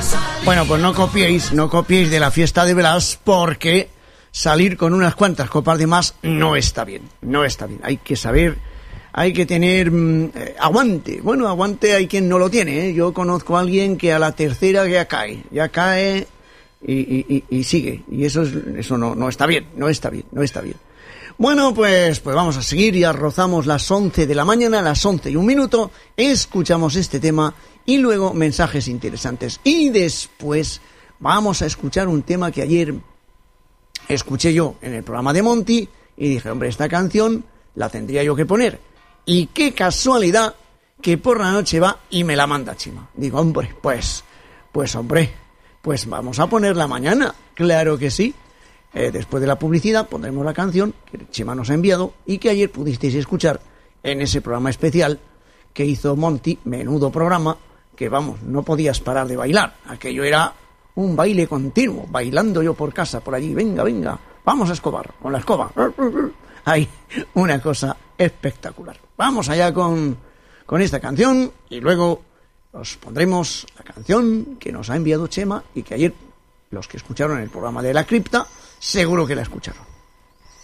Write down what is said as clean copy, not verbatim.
Bueno, pues no copiéis de la fiesta de Blas, porque salir con unas cuantas copas de más no está bien, no está bien. Hay que saber, hay que tener aguante. Bueno, aguante hay quien no lo tiene, ¿eh? Yo conozco a alguien que a la tercera ya cae y sigue. Y eso no está bien, no está bien. Bueno, pues vamos a seguir, ya rozamos las 11 de la mañana, las 11:01, escuchamos este tema y luego mensajes interesantes. Y después vamos a escuchar un tema que ayer escuché yo en el programa de Monty y dije, hombre, esta canción la tendría yo que poner. Y qué casualidad que por la noche va y me la manda Chema. Digo, hombre, pues vamos a ponerla mañana, claro que sí. Después de la publicidad pondremos la canción que Chema nos ha enviado y que ayer pudisteis escuchar en ese programa especial que hizo Monty, menudo programa, que vamos, no podías parar de bailar. Aquello era un baile continuo, bailando yo por casa, por allí, venga, vamos a escobar, con la escoba. Hay una cosa espectacular. Vamos allá con esta canción y luego os pondremos la canción que nos ha enviado Chema y que ayer los que escucharon el programa de La Cripta seguro que la escucharon.